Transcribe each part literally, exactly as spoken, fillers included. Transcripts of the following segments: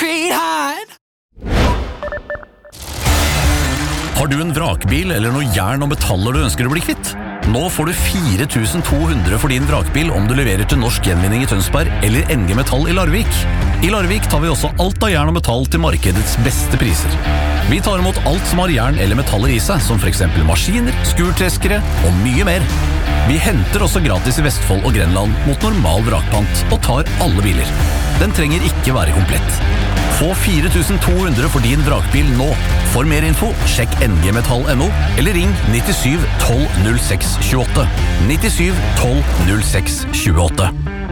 concrete hide. Har du en vrakbil eller noe jern og metaller du ønsker å bli kvitt? Nå får du fire tusen to hundre for din vrakbil om du leverer til Norsk Gjenvinning i Tønsberg eller N G Metall i Larvik. I Larvik tar vi også alt av jern og metall til markedets beste priser. Vi tar imot alt som har jern eller metaller i seg, som for eksempel maskiner, skurtreskere og mye mer. Vi henter også gratis i Vestfold og Grenland mot normal vrakpant og tar alle biler. Den trenger ikke være komplett. Få fire tusen to hundre for din vrakbil nå. For mer info, sjekk n g metall punktum n o eller ring nittisju tolv null seks tjueåtte. nittisju tolv null seks tjueåtte.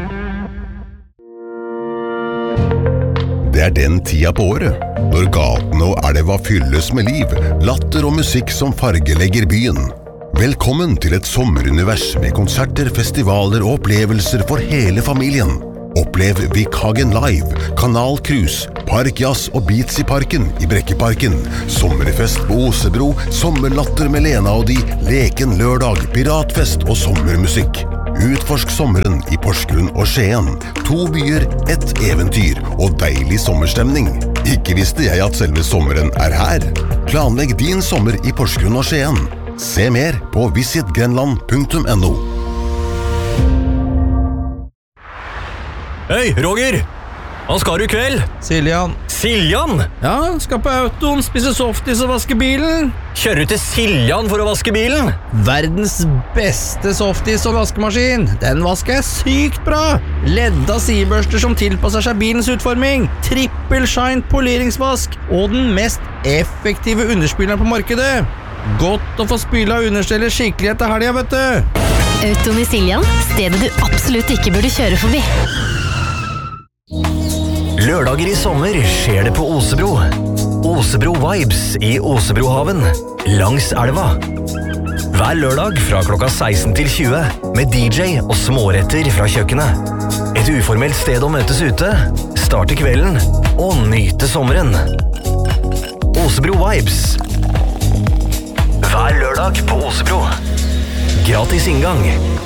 Det er den tida på året, når gatene og elva fylles med liv, latter og musikk som fargelegger byen. Velkommen til et sommerunivers med konserter, festivaler og opplevelser for hele familien. Opplev Vikhagen Live, Kanal Cruise, Parkjazz og Beats i Parken i Brekkeparken, sommerfest på Osebro, sommerlatter med Lena og de, leken lørdag, piratfest og sommermusikk. Utforsk sommeren i Porsgrunn og Skien. To byer, ett eventyr og deilig sommerstemning. Ikke visste jeg at selve sommeren er her. Planlegg din sommer i Porsgrunn og Skien. Se mer på visit grenland punktum n o. Hei, Roger! Hva skal du i kveld? Siljan. Siljan? Ja, skal på autoen, spise softis og vaske bilen. Kjører du til Siljan for å vaske bilen? Verdens beste softis og vaskemaskin. Den vasker jeg sykt bra. Ledda sidebørster som tilpasser seg bilens utforming. Trippel shine poleringsvask. Og den mest effektive underspilleren på markedet. Godt å få spyla understeller skikkelig etter helga, vet du. Autoen i Siljan, stedet du absolutt ikke burde kjøre forbi. Lørdager i sommer skjer det på Osebro. Osebro Vibes i Osebrohaven, langs elva. Hver lørdag fra klokka seksten til tjue, med D J og småretter fra kjøkkenet. Et uformelt sted å møtes ute, starte kvelden og nyte sommeren. Osebro Vibes. Hver lørdag på Osebro. Gratis inngang.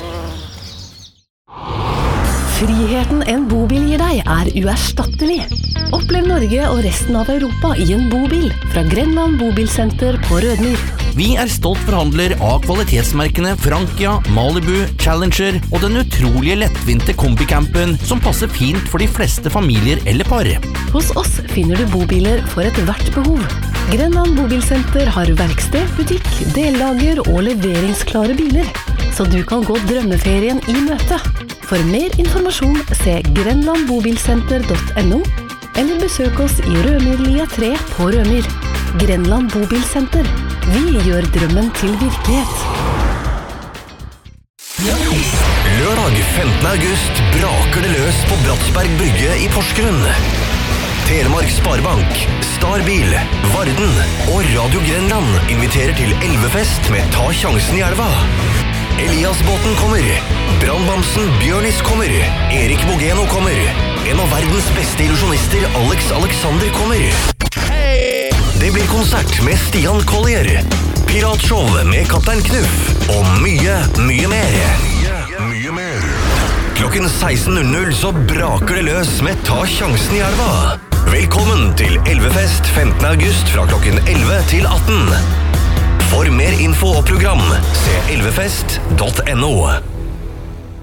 Friheten en bobil gir deg er uerstattelig. Opplev Norge og resten av Europa i en bobil fra Grenland Bobilsenter på Rødmyr. Vi er stolt forhandler av kvalitetsmerkene Frankia, Malibu, Challenger og den utrolige lettvinte kombicampen som passer fint for de fleste familier eller par. Hos oss finner du bobiler for et hvert behov. Grenland Bobilsenter har verksted, butikk, dellager og leveringsklare biler, så du kan gå drømmeferien i møte. For mer informasjon se grenland bobilsenter punktum n o eller besøk oss i Rødmyrlia tre på Rødmyr. Grenland Bobilsenter. Vi gjør drømmen til virkelighet. Lørdag femtende august braker det løs på Bratsberg Brygge i Porsgrunn. Telemark Sparebank, Starbil, Varden og Radio Grenland inviterer til elvefest med Ta sjansen i elva. Eliasbåten kommer, Brandbamsen Bjørnis kommer, Erik Bogeno kommer, en av verdens beste illusjonister Alex Alexander kommer. Det blir konsert med Stian Collier, piratshow med Kaptein Knuff og mye, mye mer. Mye mer. Klokken seksten null null så braker det løs med Ta sjansen i elva. Velkommen til elvefest femtende august fra klokken elleve til atten. For mer info og program, se elvefest punktum n o.